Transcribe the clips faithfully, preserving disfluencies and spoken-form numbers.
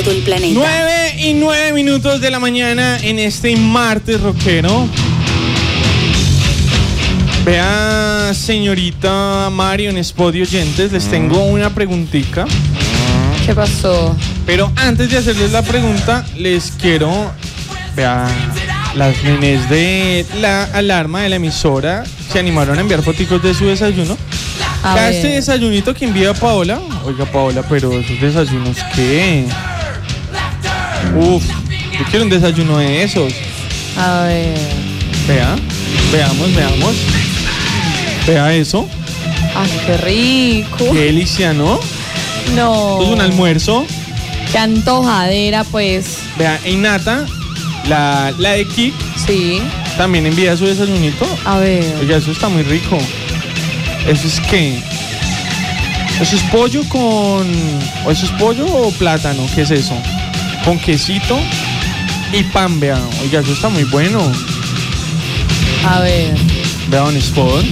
El planeta. nueve y nueve minutos de la mañana en este martes rockero. Vea, señorita Marion, Spot y oyentes, les tengo una preguntita. ¿Qué pasó? Pero antes de hacerles la pregunta, les quiero... Vea, las nenes de la alarma de la emisora se animaron a enviar foticos de su desayuno. A Vea ver. este desayunito que envía Paola. Oiga, Paola, pero esos desayunos, ¿qué? Uf, yo quiero un desayuno de esos. A ver. Vea, veamos, veamos. Vea eso. ¡Ay, qué rico! Qué delicia, ¿no? No. Esto es un almuerzo. Qué antojadera, pues. Vea, Inata, la, la de Kik, Sí. también envía su desayunito. A ver. Oiga, eso está muy rico. ¿Eso es qué? ¿Eso es pollo con... ¿O eso es pollo o plátano? ¿Qué es eso? Con quesito y pan, vea. Oiga, eso está muy bueno. A ver. Vea un Spot.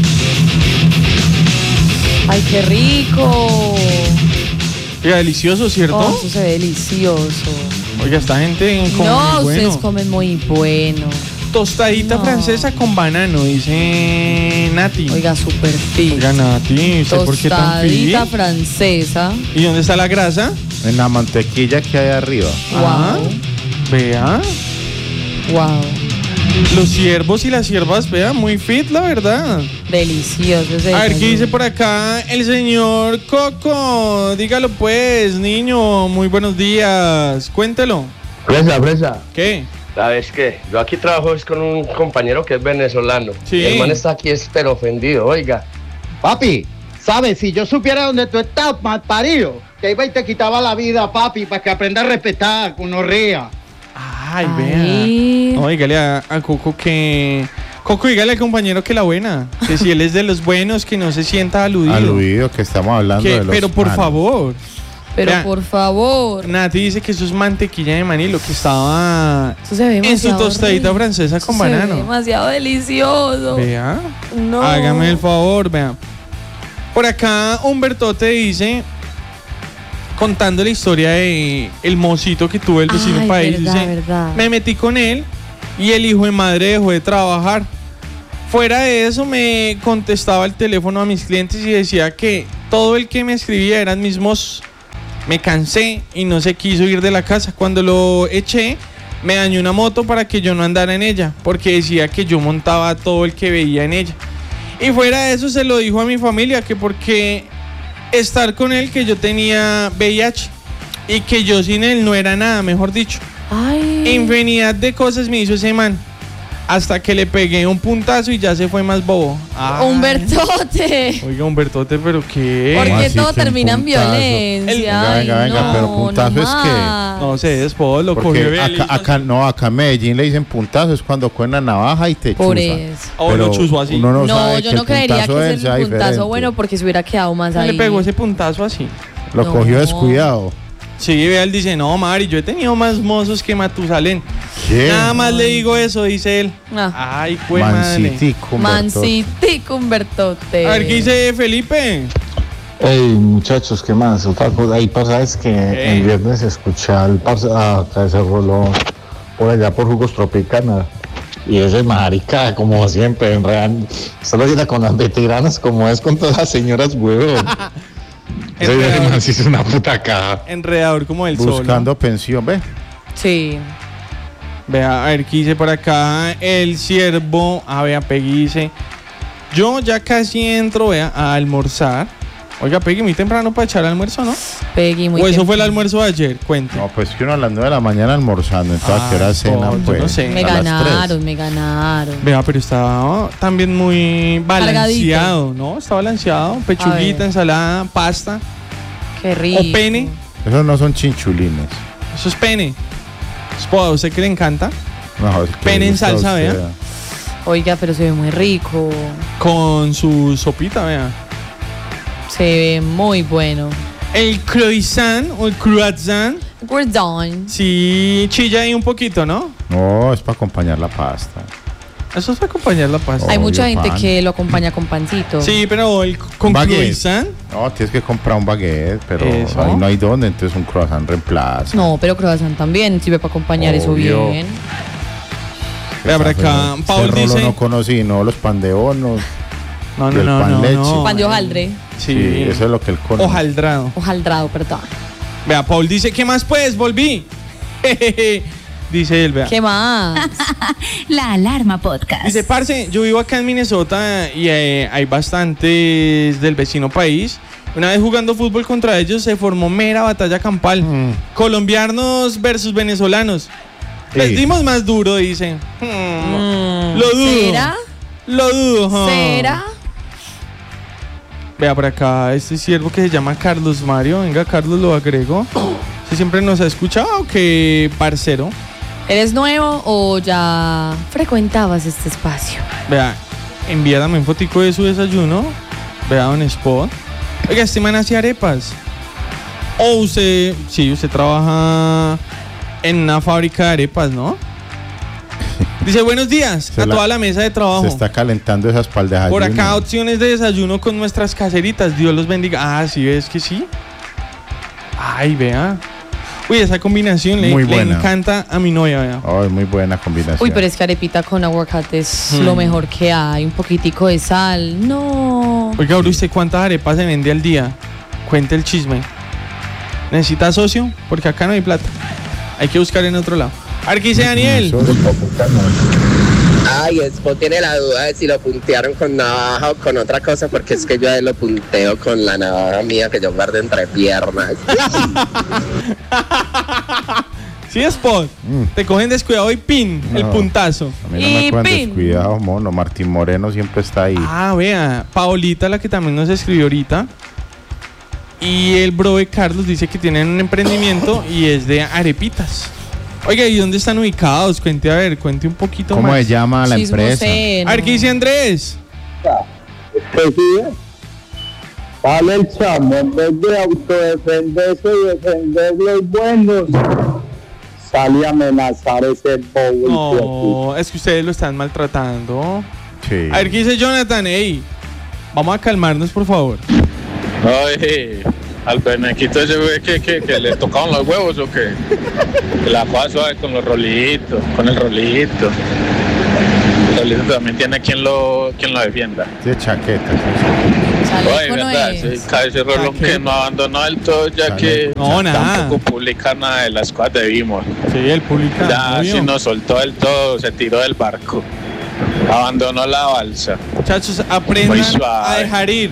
¡Ay, qué rico! Oiga, delicioso, ¿cierto? Oh, eso se ve delicioso. Oiga, esta gente come No, muy ustedes bueno. comen muy bueno. Tostadita No. francesa con banano, dice Nati. Oiga, súper fit. Oiga, Nati, ¿usted por qué tan fit? Tostadita francesa. ¿Y dónde está la grasa? En la mantequilla que hay arriba. Ah, vea. Wow. Los siervos y las siervas, vea, muy fit, la verdad. Delicioso ese A ver, ¿qué desayuno. dice por acá el señor Coco? Dígalo pues, niño. Muy buenos días. Cuéntelo. Fresa, fresa. ¿Qué? ¿Sabes qué? Yo aquí trabajo es con un compañero que es venezolano. Sí. Y el man está aquí es pero ofendido, oiga. Papi, ¿sabes? Si yo supiera dónde tú estás, mal parido, que iba y te quitaba la vida, papi, para que aprenda a respetar, gonorrea. Ay, Ay. vea. No, dígale a, a Coco que... Coco, dígale al compañero que la buena. Que si él es de los buenos, que no se sienta aludido. Aludido que estamos hablando Que- de los pero por malos. favor. Pero Vea, por favor. Nati dice que eso es mantequilla de maní, lo que estaba Eso se ve en su demasiado tostadita rico. francesa con Eso se ve banano. demasiado delicioso. Vea. No. Hágame el favor, vea. Por acá Humberto te dice, contando la historia de el mocito que tuvo el vecino Ay, país, verdad, dice, verdad. me metí con él y el hijo de madre dejó de trabajar. Fuera de eso me contestaba el teléfono a mis clientes y decía que todo el que me escribía eran mismos. Me cansé y no se quiso ir de la casa. Cuando lo eché, me dañó una moto para que yo no andara en ella, porque decía que yo montaba a todo el que veía en ella. Y fuera de eso se lo dijo a mi familia, que porque estar con él, que yo tenía V I H y que yo sin él no era nada, mejor dicho. Ay. Infinidad de cosas me hizo ese man, hasta que le pegué un puntazo y ya se fue más bobo. Ay. Humbertote. Oiga, Humbertote, ¿pero qué? ¿Por ¿Cómo qué así todo que un termina en puntazo? violencia? El- Venga, Ay, venga, venga, no, pero puntazo no es que- más. No sé, después lo cogió Porque de él y acá, hizo acá no, acá en Medellín le dicen puntazo, es cuando cogen la navaja y te Por chuzan. eso. O lo chuzó así. Uno no, No, sabe yo que no el creería puntazo que de él es sea el puntazo diferente. bueno porque se hubiera quedado más así. ahí. Le pegó ese puntazo así. Lo No. cogió descuidado. Sí, vea, él dice, no, Mari, yo he tenido más mozos que Matusalén. ¿Qué? Nada más le digo eso, dice él. Ah. Ay, pues madre. Mancitico, Humberto. Mancitico Humbertote. A ver, ¿qué dice Felipe? Hey muchachos, ¿qué más? Otra cosa, ahí pasa es que Hey. el viernes escuché al parce a que se roló por allá por Jugos Tropicana y ese marica, como siempre, en real, solo llega con las veteranas como es con todas las señoras, huevón. Ese Enredador. man sí es una puta caja. Enredador como el sol. Buscando pensión, ve. Sí. Vea, a ver, ¿qué dice por acá? El siervo, a ver, Peggy dice, yo ya casi entro, vea, a almorzar. Oiga, Peggy, muy temprano para echar almuerzo, ¿no? Peggy, muy O eso temprano. fue el almuerzo de ayer, cuente. No, pues que uno a las nueve de la mañana almorzando, entonces ¿a qué hora Ay, cena, no, yo pues? no sé. Me A las ganaron, tres. me ganaron. Vea, pero estaba también muy balanceado, Cargadito. ¿no? Está balanceado, A pechuguita, ver. ensalada, pasta Qué rico. o pene. Esos no son chinchulines. Eso es pene. ¿A usted que le encanta? No, es que Pene en gusta a salsa, usted. vea. Oiga, pero se ve muy rico. Con su sopita, vea. Se ve muy bueno. El croissant o el croissant, We're done. sí chilla ahí un poquito, ¿no? No, es para acompañar la pasta. Eso es acompañar la pasta. Hay Obvio, mucha gente pan. que lo acompaña con pancito. Sí, pero el con Baguette. croissant. No, tienes que comprar un baguette, pero Eso. ahí no hay dónde, entonces un croissant reemplaza. No, pero croissant también sirve para acompañar eso Obvio. bien. Vea por acá, Este Paul rolo dice. no conocí, no, los pandeonos. No, y no, el no, pan no, leche. no. Pan de hojaldre. Sí, Sí, eso es lo que él conoce. hojaldrado. Hojaldrado, perdón. Vea, Paul dice, ¿qué más pues? Volví. Dice él, vea. ¿Qué más? La Alarma Podcast. Dice, parce, yo vivo acá en Minnesota y eh, hay bastantes del vecino país. Una vez jugando fútbol contra ellos se formó mera batalla campal. Mm. Colombianos versus venezolanos. Les Sí. dimos más duro, dice. Hmm, Mm, Lo dudo. ¿Será? Lo dudo. huh. ¿Será? Vea por acá, este siervo que se llama Carlos Mario. Venga, Carlos, lo agrego. Si siempre nos ha escuchado, que parcero. ¿Eres nuevo o ya frecuentabas este espacio? Vea, envía también fotico de su desayuno. Vea, Don Spot. Oiga, este man hace arepas. O usted, sí, usted trabaja en una fábrica de arepas, ¿no? Dice, buenos días Se a la- toda la mesa de trabajo. Se está calentando esa espalda. Por acá opciones de desayuno con nuestras caseritas. Dios los bendiga. Ah, sí, ves que sí. Ay, vea. Uy, esa combinación le, Muy le buena. encanta a mi novia, vea. Oh, muy buena combinación. Uy, pero es que arepita con aguacate es Hmm. lo mejor que hay. Un poquitico de sal. No. Oiga, ahora usted cuántas arepas se vende al día. Cuente el chisme. ¿Necesita socio? Porque acá no hay plata. Hay que buscar en otro lado. Aquí dice Daniel. Eso- Ay, Expo tiene la duda de si lo puntearon con navaja o con otra cosa, porque es que yo a él lo punteo con la navaja mía que yo guardo entre piernas. Sí, Spot. Mm. Te cogen descuidado y pin, el No. puntazo. A mí no me Y cogen pin. descuidado, mono. Martín Moreno siempre está ahí. Ah, vea. Paolita, la que también nos escribió ahorita. Y el bro de Carlos dice que tienen un emprendimiento y es de arepitas. Oiga, ¿y dónde están ubicados? Cuente, a ver, cuente un poquito ¿Cómo más. se llama la empresa? Chismoseno. A ver, ¿qué dice Andrés? Pues sí, vale el chamo, en vez de autodefenderse y defender los buenos, sale a amenazar ese bobo. No, es que ustedes lo están maltratando. Sí. A ver, ¿qué dice Jonathan? Ey, vamos a calmarnos, por favor. Oye, al benequito ese güey que, que, que le tocaban los huevos o qué. Que la pasó ahí con los rolitos, con el rolito. El rolito también tiene quien lo, quien lo defienda. De chaqueta. sí, Chaleco Oye, no verdad, es. sí, cada ese rolón ¿Qué? que no abandonó del todo, ya que No, nada. tampoco publica nada de las cosas de Vimos. Sí, el público. Ya si nos soltó del todo, se tiró del barco. Abandonó la balsa. Muchachos, Muy aprendan suave. a dejar ir.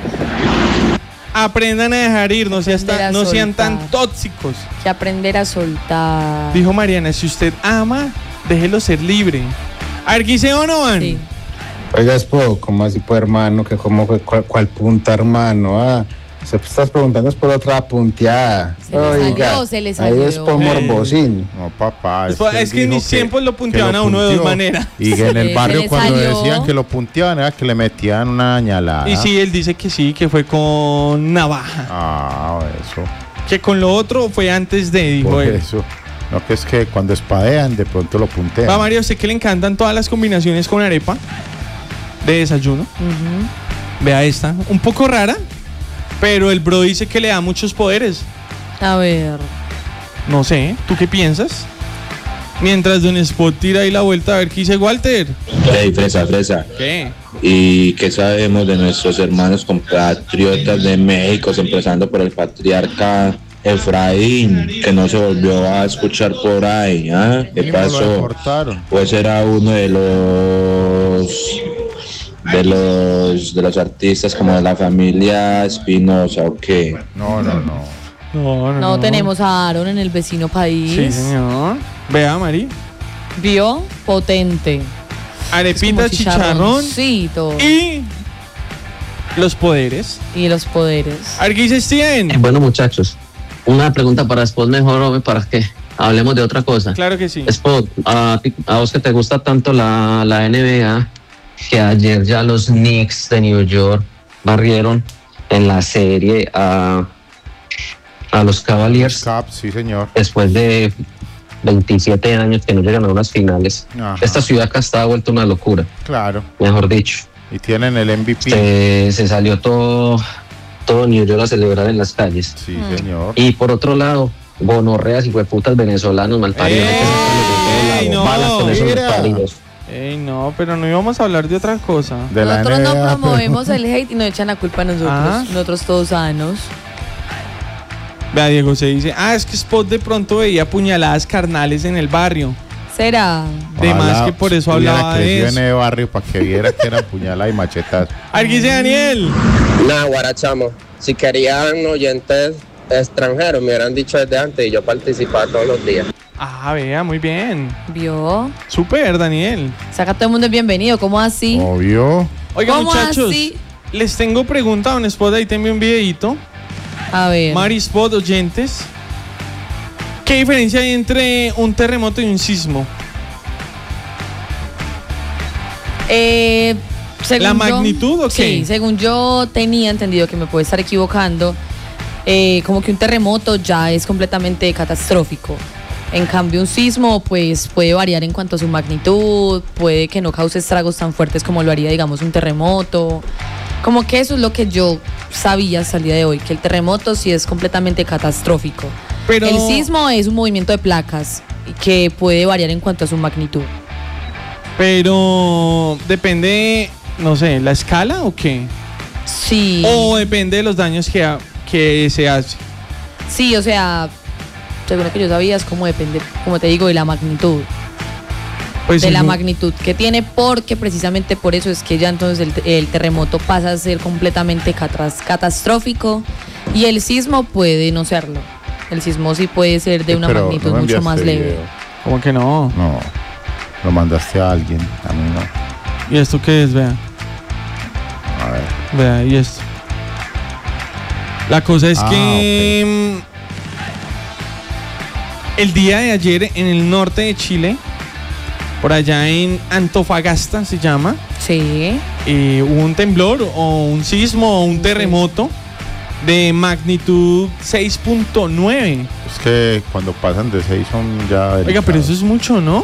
Aprendan a dejar ir, no, seas Aprender tan- a no sean soltar. tan tóxicos. Que aprender a soltar. Dijo Mariana, si usted ama, déjelo ser libre. A ver, ¿qué dice Donovan? Sí. Oiga, Expo, ¿cómo así pues, hermano? ¿Que cómo fue? ¿Cuál, cuál punta, hermano? Ah, se estás preguntando es por otra punteada. Se le salió, se le ahí salió. es por morbosín. No, papá. Es, es que él en dijo mis tiempos lo punteaban lo a uno de dos punteó. maneras. Y que en Se- el se barrio le cuando salió. decían que lo punteaban era que le metían una añalada. Y sí, él dice que sí, que fue con navaja. Ah, eso. Que con lo otro fue antes de, dijo Por él. eso. No, que es que cuando espadean de pronto lo puntean. Va, Mario, sé que le encantan todas las combinaciones con arepa de desayuno. Ujú. Vea esta, un poco rara, pero el bro dice que le da muchos poderes. A ver. No sé, ¿tú qué piensas? Mientras Don Spot tira ahí la vuelta a ver qué dice Walter. Hey, fresa, fresa. ¿Qué? ¿Y qué sabemos de nuestros hermanos compatriotas de México, empezando por el patriarca Efraín, que no se volvió a escuchar por ahí? ¿Ah? ¿Qué Mismo lo pasó? deportaron. Pues era uno de los de los de los artistas como de la familia Espinosa o qué. No, no, no. No, no, No tenemos a Aaron en el vecino país. Sí, señor. Vea, Mari. Vio potente. Arepita, Es como chicharrón chicharroncito. y los poderes. Y los poderes. A ver qué dice Steven. Bueno, muchachos, una pregunta para Spot mejor, hombre, para que hablemos de otra cosa. Claro que sí. Spot, a, ti- a vos que te gusta tanto la, la N B A, que ayer ya los Knicks de New York barrieron en la serie a, a los Cavaliers Cap, sí, señor. después de veintisiete años que no llegan a unas finales. Ajá. Esta ciudad acá está vuelta una locura. Claro. Mejor dicho. Y tienen el M V P. Se, se salió todo, todo New York a celebrar en las calles. Sí, mm. señor. Y por otro lado, gonorreas y hueputas venezolanos malparidos. ¡Ey, no! Balas con esos malparidos. Ey, no, pero no íbamos a hablar de otra cosa. De la Nosotros no N B A, promovemos pero... el hate y nos echan la culpa a nosotros. Ah. Nosotros todos sanos. Vea, Diego se dice, ah, es que Spot de pronto veía puñaladas carnales en el barrio. ¿Será? De más que por eso hablaba de eso. en el barrio para que viera que era puñalada y machetazo. Aquí dice Daniel. Nah, guarachamo. Si querían oyentes extranjeros, me hubieran dicho desde antes y yo participaba todos los días. Ah, vea, muy bien. ¿Vio? Súper, Daniel. Saca todo el mundo es bienvenido. ¿Cómo así? Obvio. Oiga, ¿Cómo muchachos, así? les tengo pregunta a un Spot, ahí te envío un videito. A ver. Mari Spot, oyentes. ¿Qué diferencia hay entre un terremoto y un sismo? Eh, según ¿La yo- magnitud o qué? Sí, según yo tenía entendido, que me puedo estar equivocando, eh, como que un terremoto ya es completamente catastrófico. En cambio, un sismo pues puede variar en cuanto a su magnitud, puede que no cause estragos tan fuertes como lo haría, digamos, un terremoto. Como que eso es lo que yo sabía hasta el día de hoy, que el terremoto sí es completamente catastrófico. Pero- El sismo es un movimiento de placas que puede variar en cuanto a su magnitud. Pero depende, no sé, ¿la escala o qué? Sí. O depende de los daños que, ha- que se hace. Sí, o sea, según lo que yo sabía, es como depende, como te digo, de la magnitud. Pues de sí, la no- magnitud que tiene, porque precisamente por eso es que ya entonces el, el terremoto pasa a ser completamente catras- catastrófico y el sismo puede no serlo. El sismo sí puede ser de Sí, una pero magnitud no me mucho más enviaste leve. video. ¿Cómo que no? No, lo mandaste a alguien, a mí no. ¿Y esto qué es? Vea. A ver. Vea, y esto. La cosa es Ah, que mm, el día de ayer en el norte de Chile, por allá en Antofagasta se llama, Sí. eh, hubo un temblor o un sismo o un terremoto de magnitud seis punto nueve. Es que cuando pasan de seis son ya... Oiga, pero eso es mucho, ¿no?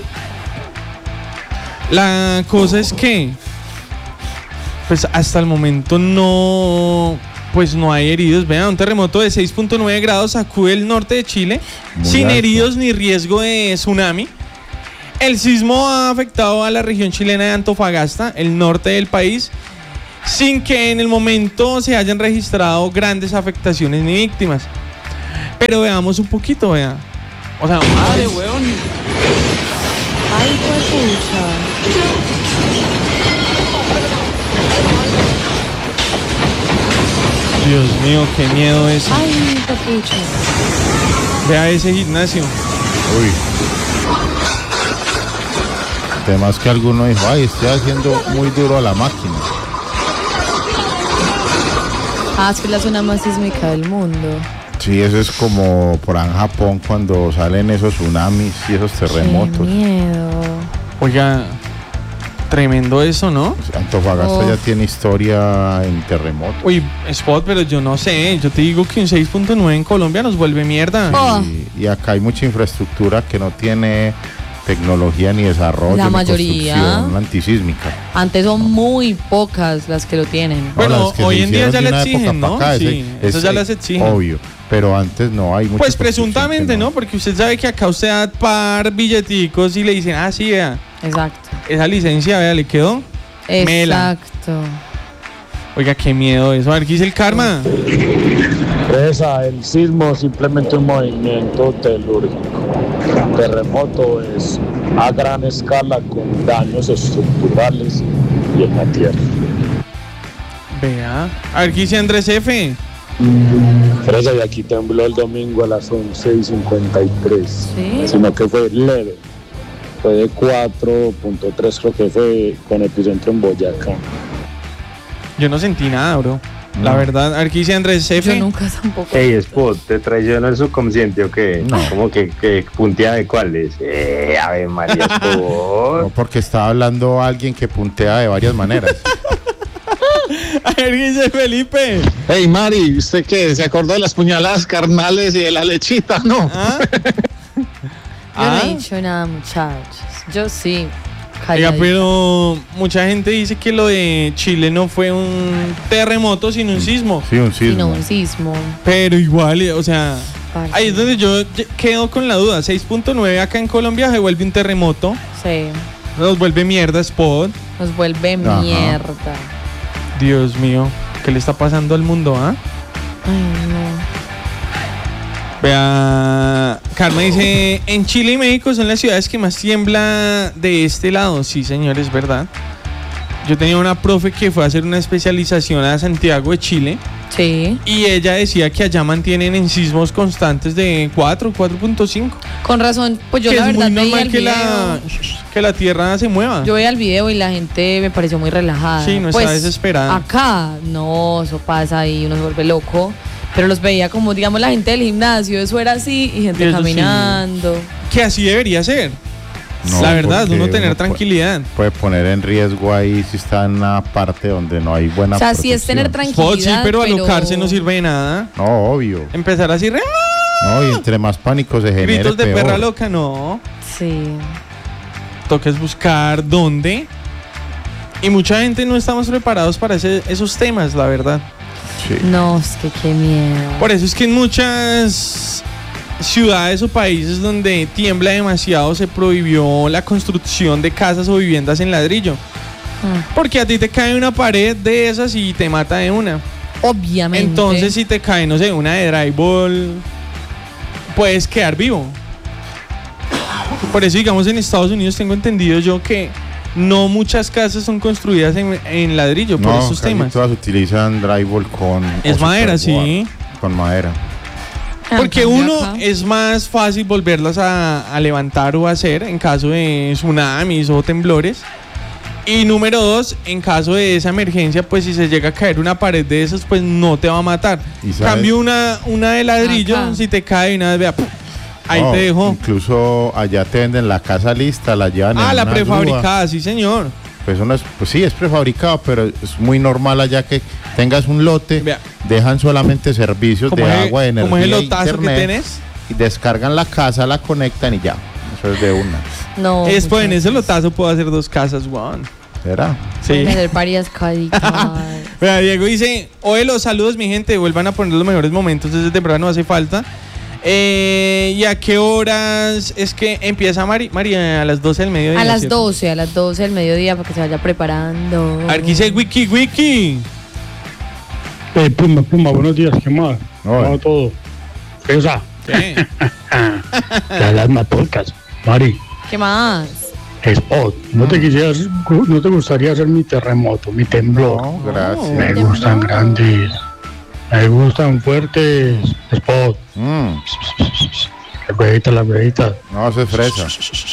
La cosa es que, pues hasta el momento no, pues no hay heridos. Vean, un terremoto de seis punto nueve grados sacude el norte de Chile, Muy sin alto. heridos ni riesgo de tsunami. El sismo ha afectado a la región chilena de Antofagasta, el norte del país, sin que en el momento se hayan registrado grandes afectaciones ni víctimas. Pero veamos un poquito, vean. O sea, madre, weón. Ay, pucha. Dios mío, qué miedo eso. Ay, pucha. Vea ese gimnasio. Uy. Además que alguno dijo, ay, estoy haciendo muy duro a la máquina. Ah, es que es la zona más sísmica del mundo. Sí, eso es como por ahí en Japón cuando salen esos tsunamis y esos terremotos. Qué miedo. Oiga, tremendo eso, ¿no? Antofagasta Uf. ya tiene historia en terremotos. Uy, Spot, pero yo no sé. Yo te digo que un seis punto nueve en Colombia nos vuelve mierda. Oh. Y, y acá hay mucha infraestructura que no tiene tecnología ni desarrollo La ni mayoría. construcción antisísmica. Antes son muy pocas las que lo tienen. No, Bueno, las que se hoy en día hicieron ya de le una época exigen, pa' ¿no? acá, Sí, ese- eso ya ese- las exigen. Obvio, pero antes no hay mucha Pues construcción presuntamente, que ¿no? Porque usted sabe que acá usted da par billeticos y le dicen, ah, sí, vea, Exacto. esa licencia, vea, le quedó. Mela. Exacto. Oiga, qué miedo eso. A ver, ¿qué dice el karma? Esa, el sismo es simplemente un movimiento telúrico. Terremoto es a gran escala con daños estructurales y en la tierra. Vea. A ver, ¿qué dice Andrés F? Fresa, y aquí tembló el domingo a las once y cincuenta y tres, Sí. sino que fue leve. Fue de cuatro punto tres, creo que fue con epicentro en Boyacá. Yo no sentí nada, bro. La No. verdad. A ver, ¿qué dice Andrés Yo F? nunca tampoco. Hey, Spot, ¿te traicionó el subconsciente o qué? No. ¿Cómo que, que puntea de cuáles? Eh, a ver, María Spot. No, porque estaba hablando alguien que puntea de varias maneras. A ver, ¿qué dice Felipe? Hey, Mari, ¿usted qué? ¿Se acordó de las puñaladas carnales y de la lechita, no? ¿Ah? Yo no Ah, hecho nada, muchachos. Yo sí. Oiga, calladita. pero mucha gente dice que lo de Chile no fue un terremoto, sino un sismo. Sí, un sismo. Sino un sismo. Pero igual, o sea, Parce. ahí es donde yo quedo con la duda. seis punto nueve acá en Colombia se vuelve un terremoto. Sí. Nos vuelve mierda Spot. Nos vuelve Ajá. mierda. Dios mío, ¿qué le está pasando al mundo, ah? Ay, no. Vea, Karma dice, en Chile y México son las ciudades que más tiembla de este lado. Sí, señor, es verdad. Yo tenía una profe que fue a hacer una especialización a Santiago de Chile. Sí. Y ella decía que allá mantienen en sismos constantes de cuatro, cuatro punto cinco. Con razón, pues yo que la es verdad muy veía normal el que video. la, que la tierra se mueva. Yo veía el video y la gente me pareció muy relajada. Sí, no pues, está desesperada. Acá, no, eso pasa y uno se vuelve loco. Pero los veía como, digamos, la gente del gimnasio, eso era así, y gente Y eso caminando. Sí. Que así debería ser. No, la verdad, porque uno tener uno tranquilidad. Puede poner en riesgo ahí si está en una parte donde no hay buena O sea, sí es protección. tener tranquilidad. Spot, sí, pero, pero- alocarse no sirve de nada. No, obvio. Empezar así, re- No, y entre más pánico se genere, gritos de peor. perra loca, no. Sí. Toca es buscar dónde. Y mucha gente no estamos preparados para ese- esos temas, la verdad. Sí. No, es que qué miedo. Por eso es que en muchas ciudades o países donde tiembla demasiado se prohibió la construcción de casas o viviendas en ladrillo. Ah, Porque a ti te cae una pared de esas y te mata de una. obviamente. Entonces si te cae, no sé, una de drywall, puedes quedar vivo. Por eso, digamos, en Estados Unidos tengo entendido yo que no muchas casas son construidas en, en ladrillo por No, estos casi temas. todas utilizan drywall con... Es o madera, superboard, sí. Con madera. Ah, Porque en cambio uno, acá- es más fácil volverlas a, a levantar o a hacer en caso de tsunamis o temblores. Y número dos, en caso de esa emergencia, pues si se llega a caer una pared de esas, pues no te va a matar. ¿Y sabes? Cambio una, una de ladrillo, Acá. si te cae una vez, vea, ¡puf! Ahí No, te dejo. Incluso allá te venden la casa lista, la llevan Ah, en la una prefabricada, grúa. sí señor. Pues, eso no es, pues sí, es prefabricado, pero es muy normal allá que tengas un lote, Vea. dejan solamente servicios de Como es- agua, de energía, como es el e lotazo que internet, tenés. y descargan la casa, la conectan y ya. Eso es de una. No. es pues en muchachos. ese lotazo puedo hacer dos casas, weón. ¿Será? Sí. Pueden hacer varias caditas. Vea, Diego dice, oye, los saludos, mi gente, vuelvan a poner los mejores momentos desde temprano, hace falta. Eh, ¿Y a qué horas es que empieza Mari? María, a las doce del mediodía. A las ¿cierto? doce, a las doce del mediodía para que se vaya preparando. A ver, ¿qué dice Wiki Wiki? Eh, Puma, Puma, buenos días, ¿qué más? ¿Cómo va todo? Esa, ¿Qué? la alarma podcast. Mari, ¿Qué más? Spot, ¿no te quisieras, no te gustaría hacer mi terremoto, mi temblor? No, gracias. Me gustan grandes, me gustan fuertes, Spot. Mm, Las huevitas, las huevitas. no, eso es fresa.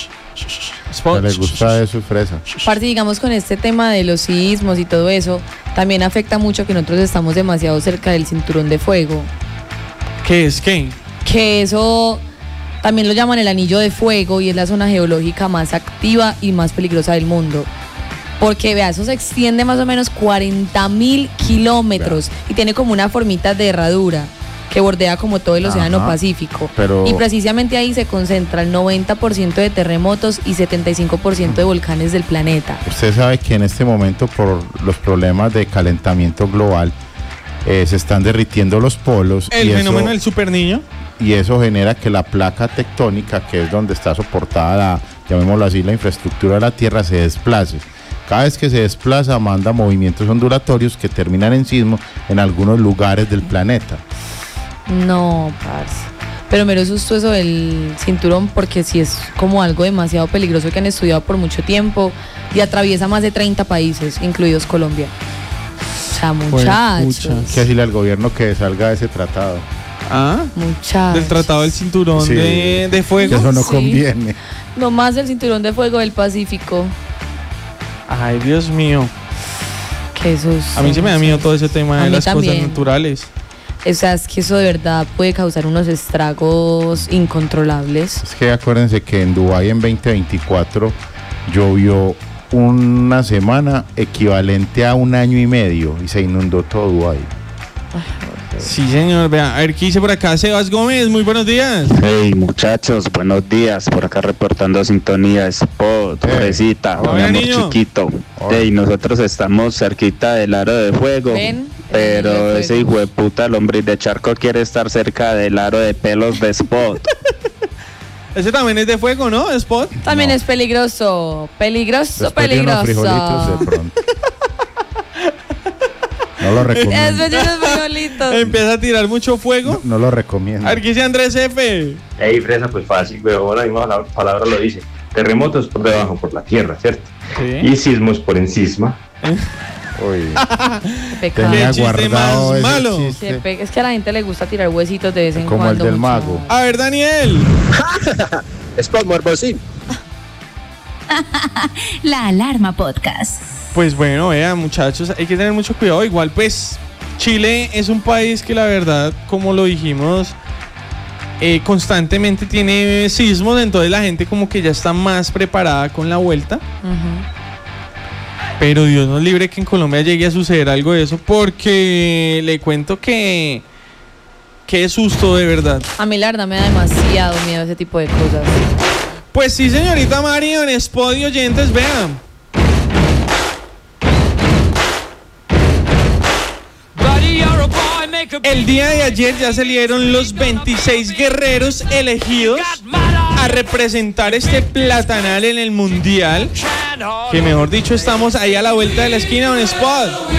Spot. Que les gusta eso es fresa. Aparte, digamos, con este tema de los sismos y todo eso, también afecta mucho que nosotros estamos demasiado cerca del cinturón de fuego. ¿Qué es qué? Que eso también lo llaman el anillo de fuego y es la zona geológica más activa y más peligrosa del mundo. Porque, vea, eso se extiende más o menos cuarenta mil kilómetros y tiene como una formita de herradura que bordea como todo el océano Ajá, Pacífico. pero- Y precisamente ahí se concentra el noventa por ciento de terremotos y setenta y cinco por ciento de volcanes del planeta. Usted sabe que en este momento, por los problemas de calentamiento global, eh, se están derritiendo los polos. El y fenómeno eso, del super niño. y eso genera que la placa tectónica, que es donde está soportada, la, llamémoslo así, la infraestructura de la Tierra, se desplace. Cada vez que se desplaza, manda movimientos ondulatorios que terminan en sismos en algunos lugares del planeta. No, parce. Pero mero susto eso del cinturón porque sí es como algo demasiado peligroso que han estudiado por mucho tiempo y atraviesa más de treinta países, incluidos Colombia. O sea, muchachos. Hay que decirle al gobierno que salga de ese tratado. Ah, Muchachos. del tratado del cinturón Sí. de, de Que fuego. eso no Sí. conviene. No más del cinturón de fuego del Pacífico. Ay, Dios mío. Que esos. A mí se me da miedo todo ese tema A de mí las también. cosas naturales. O sea, es que eso de verdad puede causar unos estragos incontrolables. Es que acuérdense que en Dubái en veinte veinticuatro llovió una semana equivalente a un año y medio y se inundó todo Dubái. Sí, señor. Vea, a ver qué dice por acá Sebas Gómez. Muy buenos días. Hey, muchachos, buenos días. Por acá reportando sintonía Spot, Fresita, mi Hola, amor niño. chiquito. Hey, nosotros estamos cerquita del aro de fuego. Ven, Pero ese hijo de puta lombriz de charco quiere estar cerca del aro de pelos de Spot. Ese también es de fuego, ¿no? Spot. También es peligroso, peligroso, Después de unos frijolitos de peligroso. pronto. No lo recomiendo. Después de unos frijolitos. Empieza a tirar mucho fuego. No lo recomiendo. A ver qué dice Andrés F. Ey, Fresa, pues fácil, weón, la misma pala- palabra lo dice. Terremotos por debajo, por la tierra, ¿cierto? Sí. Y sismos por encima. Uy. Pecado. Tenía Qué chiste guardado más ese malo. chiste. Qué pe- Es que a la gente le gusta tirar huesitos de vez en Como el cuando. del mucho. mago. A ver, Daniel. Spot Morbosín. La Alarma Podcast. Pues bueno, vean, muchachos, hay que tener mucho cuidado. Igual, pues, Chile es un país que la verdad, como lo dijimos, eh, constantemente tiene sismos, entonces la gente como que ya está más preparada con la vuelta. Ujú. Pero Dios nos libre que en Colombia llegue a suceder algo de eso, porque le cuento que qué susto de verdad. A mí la verdad me da demasiado miedo ese tipo de cosas. Pues sí, señorita Mario, en Spot y oyentes, vean. El día de ayer ya salieron los veintiséis guerreros elegidos a representar este platanal en el mundial. Que mejor dicho, estamos ahí a la vuelta de la esquina en Spot.